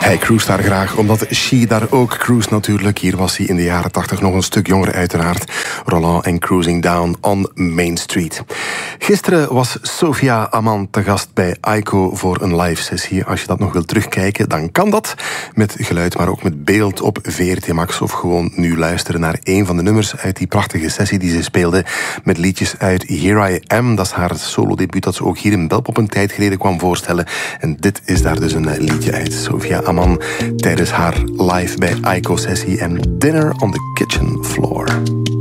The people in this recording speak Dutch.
Hij cruist daar graag, omdat She daar ook cruist natuurlijk. Hier was hij in de jaren 80 nog een stuk jonger uiteraard. Roland en Cruising Down on Main Street. Gisteren was Sophia Amman te gast bij Aiko voor een live sessie. Als je dat nog wilt terugkijken, dan kan dat. Met geluid, maar ook met beeld op VRT Max. Of gewoon nu luisteren naar een van de nummers uit die prachtige sessie die ze speelde. Met liedjes uit Here I Am. Dat is haar solo-debuut dat ze ook hier in Belpop een tijd geleden kwam voorstellen. En dit is daar dus een liedje uit. Sophia Amman tijdens haar live bij Aiko-sessie en Dinner on the Kitchen Floor.